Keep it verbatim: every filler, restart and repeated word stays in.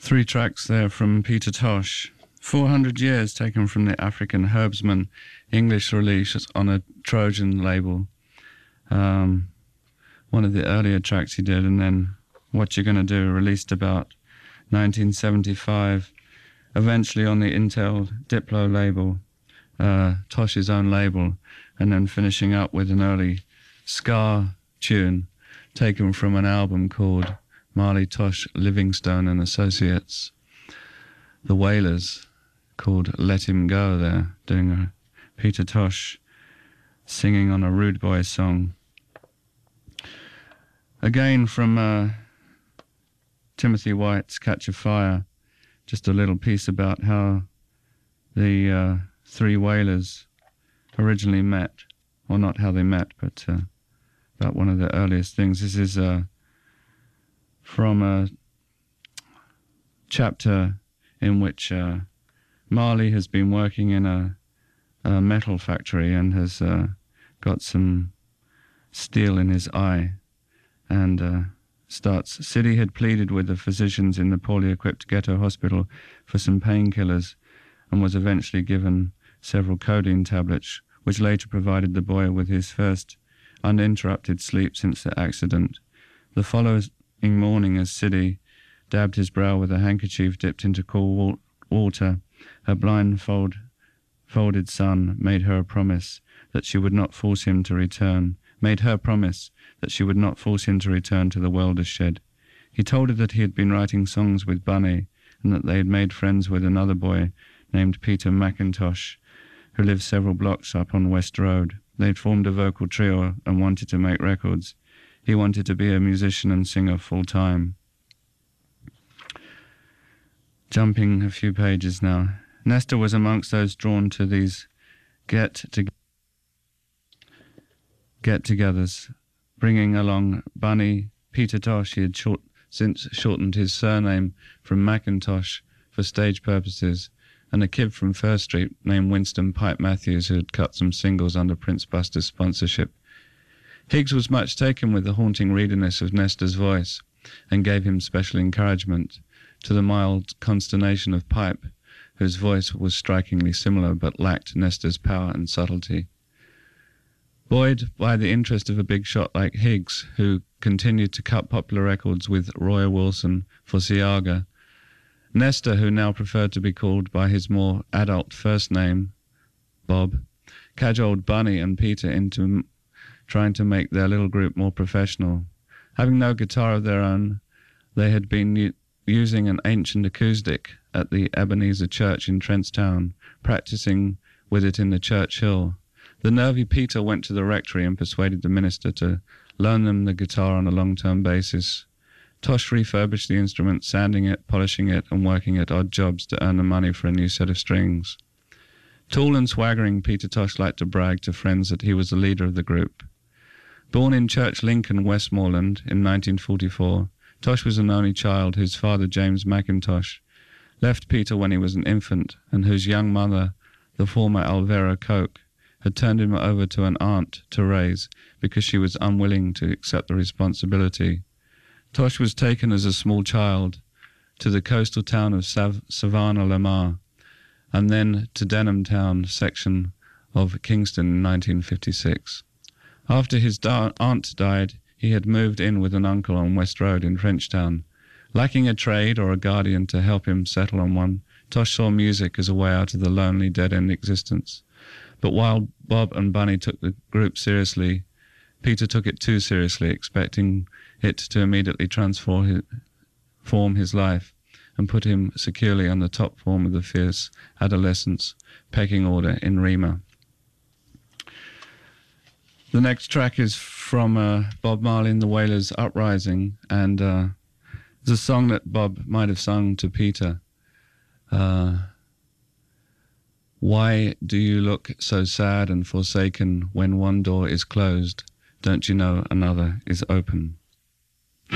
Three tracks there from Peter Tosh. four hundred Years, taken from the African Herbsman English release on a Trojan label. Um, one of the earlier tracks he did, and then What You Gonna Do, released about nineteen seventy-five, eventually on the Intel Diplo label, uh, Tosh's own label, and then finishing up with an early ska tune taken from an album called Marley Tosh Livingstone and Associates, the Wailers, called Let Him Go there, doing a Peter Tosh singing on a Rude Boy song. Again from uh, Timothy White's Catch a Fire, just a little piece about how the uh, three Wailers originally met, or not how they met, but uh, about one of the earliest things. This is uh, from a chapter in which uh, Marley has been working in a, a metal factory and has uh, got some steel in his eye, and uh, starts, Siddy had pleaded with the physicians in the poorly equipped ghetto hospital for some painkillers and was eventually given several codeine tablets, which later provided the boy with his first uninterrupted sleep since the accident. The following morning, as Siddy dabbed his brow with a handkerchief dipped into cool water, her blindfold folded son made her a promise that she would not force him to return, made her promise that she would not force him to return to the welder's shed. He told her that he had been writing songs with Bunny and that they had made friends with another boy named Peter McIntosh, who lived several blocks up on West Road. They had formed a vocal trio and wanted to make records. He wanted to be a musician and singer full-time. Jumping a few pages now. Nesta was amongst those drawn to these get-to- get-togethers, bringing along Bunny. Peter Tosh. He had short, since shortened his surname from Macintosh for stage purposes, and a kid from First Street named Winston Pipe Matthews, who had cut some singles under Prince Buster's sponsorship. Higgs was much taken with the haunting readiness of Nesta's voice and gave him special encouragement, to the mild consternation of Pipe, whose voice was strikingly similar but lacked Nesta's power and subtlety. Buoyed by the interest of a big shot like Higgs, who continued to cut popular records with Roy Wilson for Siaga, Nesta, who now preferred to be called by his more adult first name, Bob, cajoled Bunny and Peter into m- trying to make their little group more professional. Having no guitar of their own, they had been u- using an ancient acoustic at the Ebenezer Church in Trentstown, practicing with it in the church hill. The nervy Peter went to the rectory and persuaded the minister to loan them the guitar on a long-term basis. Tosh refurbished the instrument, sanding it, polishing it, and working at odd jobs to earn the money for a new set of strings. Tall and swaggering, Peter Tosh liked to brag to friends that he was the leader of the group. Born in Church Lincoln, Westmoreland, in nineteen forty-four, Tosh was an only child whose father, James McIntosh, left Peter when he was an infant, and whose young mother, the former Alvera Coke, had turned him over to an aunt to raise because she was unwilling to accept the responsibility. Tosh was taken as a small child to the coastal town of Sav- Savannah-Lamar, and then to Denham Town section of Kingston in nineteen fifty-six. After his da- aunt died, he had moved in with an uncle on West Road in Frenchtown. Lacking a trade or a guardian to help him settle on one, Tosh saw music as a way out of the lonely, dead-end existence. But while Bob and Bunny took the group seriously, Peter took it too seriously, expecting it to immediately transform his, form his life and put him securely on the top form of the fierce adolescence pecking order in Rima. The next track is from uh, Bob Marley and the Wailers' Uprising, and uh, it's a song that Bob might have sung to Peter. Uh, Why do you look so sad and forsaken when one door is closed? Don't you know another is open?